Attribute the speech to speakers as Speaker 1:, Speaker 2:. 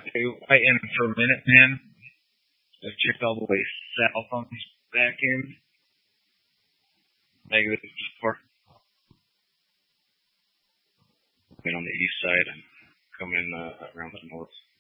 Speaker 1: Hey, waiting for a minute, man. I've checked all the way south on this back end. Negative before. Been on the east side and come in around the north.